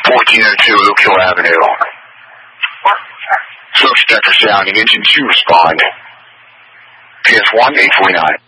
1402 Oak Hill Avenue. Smoke detector sounding. Engine 2 respond. PS1 849.